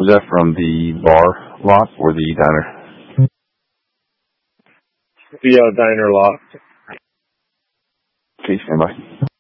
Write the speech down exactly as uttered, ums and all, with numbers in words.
Was that from the bar lot or the diner? The uh, diner lot. Okay, stand by.